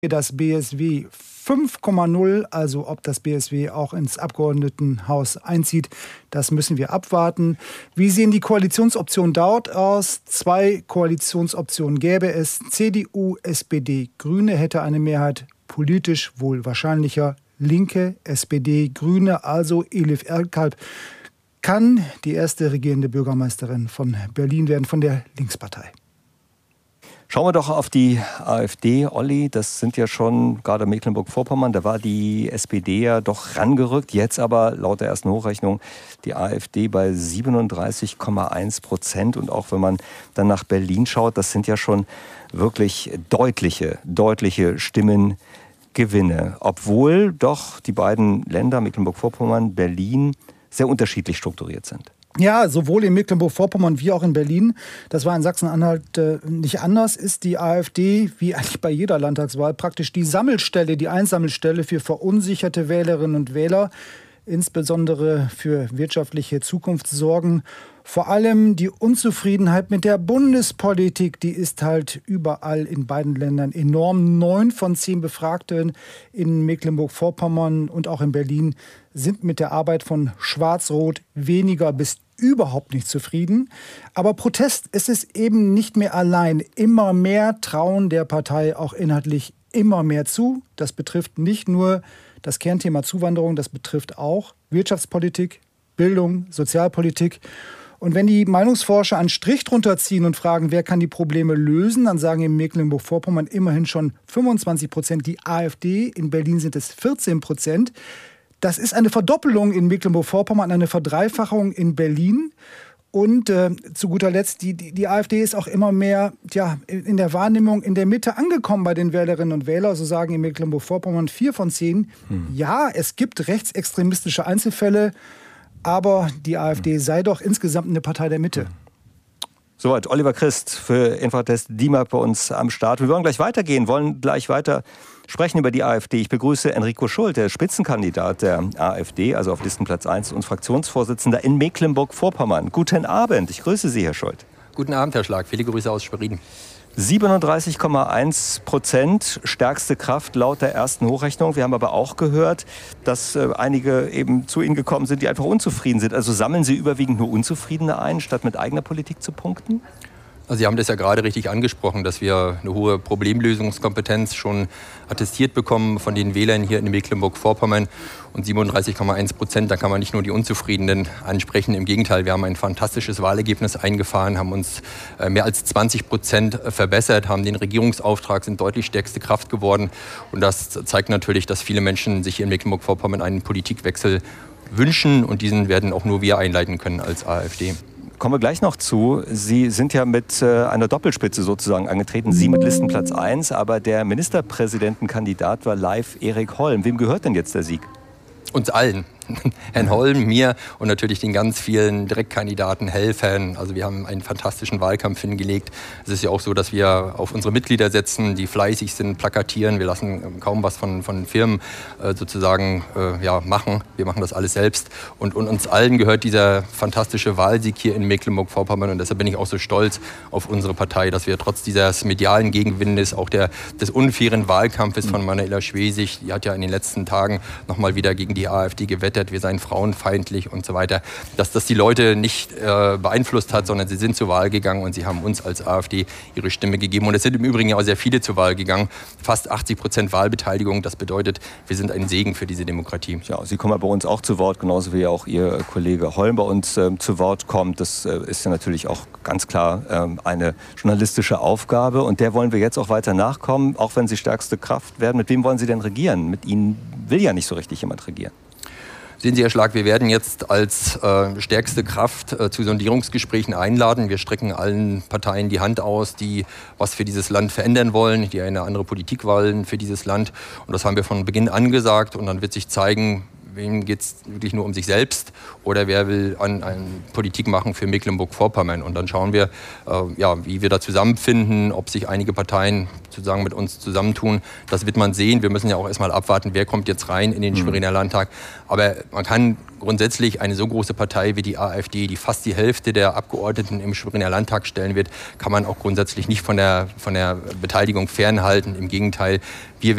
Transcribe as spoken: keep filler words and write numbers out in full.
das B S W fünf Komma null, also ob das B S W auch ins Abgeordnetenhaus einzieht, das müssen wir abwarten. Wie sehen die Koalitionsoptionen dort aus? Zwei Koalitionsoptionen gäbe es. C D U, S P D, Grüne hätte eine Mehrheit, politisch wohl wahrscheinlicher. Linke, S P D, Grüne, also Elif Erkalp kann die erste regierende Bürgermeisterin von Berlin werden, von der Linkspartei. Schauen wir doch auf die AfD, Olli. Das sind ja schon, gerade Mecklenburg-Vorpommern, da war die S P D ja doch rangerückt. Jetzt aber laut der ersten Hochrechnung die AfD bei siebenunddreißig Komma eins Prozent. Und auch wenn man dann nach Berlin schaut, das sind ja schon wirklich deutliche, deutliche Stimmengewinne. Obwohl doch die beiden Länder, Mecklenburg-Vorpommern, Berlin, sehr unterschiedlich strukturiert sind. Ja, sowohl in Mecklenburg-Vorpommern wie auch in Berlin, das war in Sachsen-Anhalt äh, nicht anders, ist die AfD, wie eigentlich bei jeder Landtagswahl, praktisch die Sammelstelle, die Einsammelstelle für verunsicherte Wählerinnen und Wähler, insbesondere für wirtschaftliche Zukunftssorgen. Vor allem die Unzufriedenheit mit der Bundespolitik, die ist halt überall in beiden Ländern enorm. Neun von zehn Befragten in Mecklenburg-Vorpommern und auch in Berlin sind mit der Arbeit von Schwarz-Rot weniger bis überhaupt nicht zufrieden. Aber Protest ist es eben nicht mehr allein. Immer mehr trauen der Partei auch inhaltlich immer mehr zu. Das betrifft nicht nur das Kernthema Zuwanderung, das betrifft auch Wirtschaftspolitik, Bildung, Sozialpolitik. Und wenn die Meinungsforscher einen Strich drunter ziehen und fragen, wer kann die Probleme lösen, dann sagen in Mecklenburg-Vorpommern immerhin schon fünfundzwanzig Prozent die AfD. In Berlin sind es vierzehn Prozent. Das ist eine Verdoppelung in Mecklenburg-Vorpommern, eine Verdreifachung in Berlin. Und äh, zu guter Letzt, die, die, die AfD ist auch immer mehr ja, in der Wahrnehmung in der Mitte angekommen bei den Wählerinnen und Wählern. So sagen in Mecklenburg-Vorpommern vier von zehn. Hm. Ja, es gibt rechtsextremistische Einzelfälle, aber die AfD sei doch insgesamt eine Partei der Mitte. Soweit Oliver Christ für Infratest D I M A P bei uns am Start. Wir wollen gleich weitergehen, wollen gleich weiter sprechen über die AfD. Ich begrüße Enrico Schult, der Spitzenkandidat der AfD, also auf Listenplatz eins und Fraktionsvorsitzender in Mecklenburg-Vorpommern. Guten Abend, ich grüße Sie, Herr Schult. Guten Abend, Herr Schlag. Viele Grüße aus Schwerin. siebenunddreißig Komma eins Prozent, stärkste Kraft laut der ersten Hochrechnung. Wir haben aber auch gehört, dass äh, einige eben zu Ihnen gekommen sind, die einfach unzufrieden sind. Also sammeln Sie überwiegend nur Unzufriedene ein, statt mit eigener Politik zu punkten? Also Sie haben das ja gerade richtig angesprochen, dass wir eine hohe Problemlösungskompetenz schon attestiert bekommen von den Wählern hier in Mecklenburg-Vorpommern. Und siebenunddreißig Komma eins Prozent, da kann man nicht nur die Unzufriedenen ansprechen. Im Gegenteil, wir haben ein fantastisches Wahlergebnis eingefahren, haben uns mehr als zwanzig Prozent verbessert, haben den Regierungsauftrag, sind deutlich stärkste Kraft geworden. Und das zeigt natürlich, dass viele Menschen sich hier in Mecklenburg-Vorpommern einen Politikwechsel wünschen. Und diesen werden auch nur wir einleiten können als AfD. Kommen wir gleich noch zu. Sie sind ja mit äh, einer Doppelspitze sozusagen angetreten. Sie mit Listenplatz eins, aber der Ministerpräsidentenkandidat war live Erik Holm. Wem gehört denn jetzt der Sieg? Uns allen. Herrn Holm, mir und natürlich den ganz vielen Direktkandidaten, Helfern. Also wir haben einen fantastischen Wahlkampf hingelegt. Es ist ja auch so, dass wir auf unsere Mitglieder setzen, die fleißig sind, plakatieren. Wir lassen kaum was von, von Firmen äh, sozusagen äh, ja, machen. Wir machen das alles selbst. Und, und uns allen gehört dieser fantastische Wahlsieg hier in Mecklenburg-Vorpommern. Und deshalb bin ich auch so stolz auf unsere Partei, dass wir trotz dieses medialen Gegenwindes, auch der, des unfairen Wahlkampfes von Manuela Schwesig, die hat ja in den letzten Tagen nochmal wieder gegen die AfD gewettet, wir seien frauenfeindlich und so weiter, dass das die Leute nicht äh, beeinflusst hat, sondern sie sind zur Wahl gegangen und sie haben uns als AfD ihre Stimme gegeben. Und es sind im Übrigen ja auch sehr viele zur Wahl gegangen. Fast achtzig Prozent Wahlbeteiligung, das bedeutet, wir sind ein Segen für diese Demokratie. Ja, Sie kommen ja bei uns auch zu Wort, genauso wie auch Ihr Kollege Holm bei uns äh, zu Wort kommt. Das äh, ist ja natürlich auch ganz klar äh, eine journalistische Aufgabe und der wollen wir jetzt auch weiter nachkommen, auch wenn Sie stärkste Kraft werden. Mit wem wollen Sie denn regieren? Mit Ihnen will ja nicht so richtig jemand regieren. Sehen Sie, Herr Schlag, wir werden jetzt als äh, stärkste Kraft äh, zu Sondierungsgesprächen einladen. Wir strecken allen Parteien die Hand aus, die was für dieses Land verändern wollen, die eine andere Politik wollen für dieses Land. Und das haben wir von Beginn an gesagt. Und dann wird sich zeigen, wem geht es wirklich nur um sich selbst oder wer will an, an Politik machen für Mecklenburg-Vorpommern. Und dann schauen wir, äh, ja, wie wir da zusammenfinden, ob sich einige Parteien sozusagen mit uns zusammentun. Das wird man sehen. Wir müssen ja auch erstmal abwarten, wer kommt jetzt rein in den Schweriner Landtag. Aber man kann grundsätzlich eine so große Partei wie die AfD, die fast die Hälfte der Abgeordneten im Schweriner Landtag stellen wird, kann man auch grundsätzlich nicht von der, von der Beteiligung fernhalten. Im Gegenteil, wir